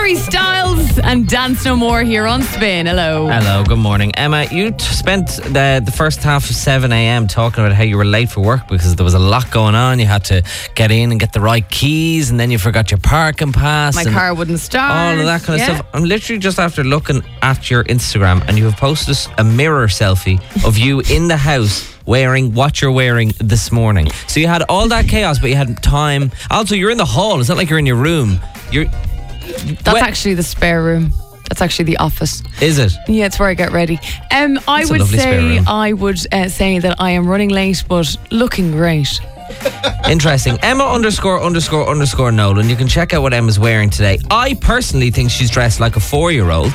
Harry Styles and Dance No More here on Spin. Hello. Hello, good morning. Emma, you spent the first half of 7 a.m. talking about how you were late for work because there was a lot going on. You had to get in and get the right keys, and then you forgot your parking pass. My car wouldn't start. All of that kind of stuff. I'm literally just after looking at your Instagram, and you have posted a mirror selfie of you in the house wearing what you're wearing this morning. So you had all that chaos, but you had time. Also, you're in the hall. It's not like you're in your room. That's actually the spare room. That's actually the office. Is it? Yeah, it's where I get ready. I would say that I am running late, but looking great. Interesting. Emma ___ Nolan. You can check out what Emma's wearing today. I personally think she's dressed like a 4-year-old.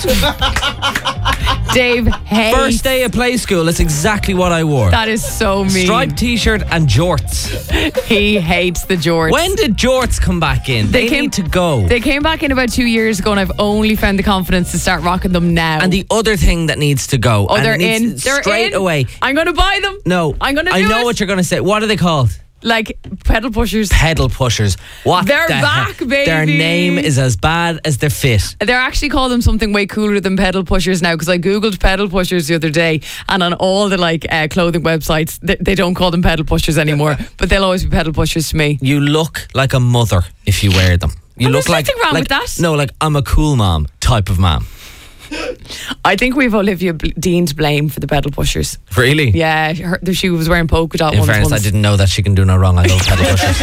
Dave hates. First day of play school, that's exactly what I wore. That is so mean. Striped t-shirt and jorts. He hates the jorts. When did jorts come back in? They need to go. They came back in about 2 years ago, and I've only found the confidence to start rocking them now. And the other thing that needs to go. Oh, they're in. Straight away. I'm going to buy them. No. I'm going to do I know what you're going to say. What are they called? Like pedal pushers. Pedal pushers. What? They're back, baby. Their name is as bad as their fit. They're actually call them something way cooler than pedal pushers now, because I googled pedal pushers the other day, and on all the clothing websites they don't call them pedal pushers anymore, but they'll always be pedal pushers to me. You look like a mother if you wear them. You look there's nothing wrong with that. No, like I'm a cool mom type of mom. I think we've Olivia Dean to blame for the pedal pushers. Really? Yeah, she was wearing polka dot ones. In fairness, once. I didn't know that she can do no wrong. I love pedal pushers.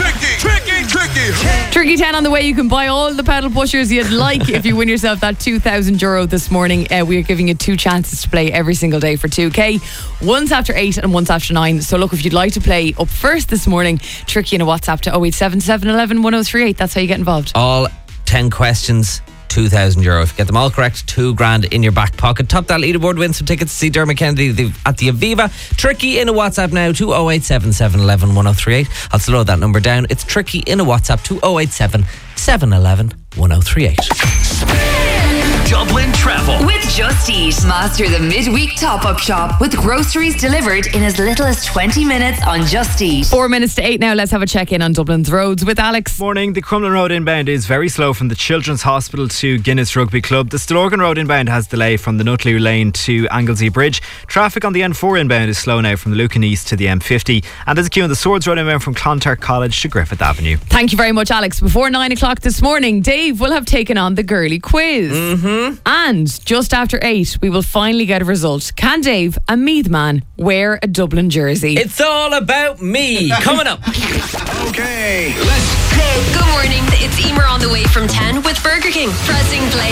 Tricky 10 on the way. You can buy all the pedal pushers you'd like if you win yourself that €2,000 this morning. We are giving you 2 chances to play every single day for 2K. Once after 8 and once after 9. So look, if you'd like to play up first this morning, Tricky in a WhatsApp to 087 711 1038. That's how you get involved. All 10 questions, €2,000. If you get them all correct, $2,000 in your back pocket. Top that leaderboard, win some tickets to see Dermot Kennedy at the Aviva. Tricky in a WhatsApp now to 087 711 1038. I'll slow that number down. It's Tricky in a WhatsApp to 087 711 1038. Dublin Travel with Just Eat. Master the midweek top-up shop with groceries delivered in as little as 20 minutes on Just Eat. 4 minutes to 8 now. Let's have a check-in on Dublin's roads with Alex. Morning. The Crumlin Road inbound is very slow from the Children's Hospital to Guinness Rugby Club. The Stillorgan Road inbound has delay from the Nutley Lane to Anglesey Bridge. Traffic on the N4 inbound is slow now from the Lucan East to the M50. And there's a queue on the Swords Road inbound from Clontarf College to Griffith Avenue. Thank you very much, Alex. Before 9 o'clock this morning, Dave will have taken on the girly quiz. And just after 8, we will finally get a result. Can Dave, a Meath man, wear a Dublin jersey? It's all about me. Coming up. Okay, let's go. Good morning, it's Emer on the way from 10 with Burger King. Pressing play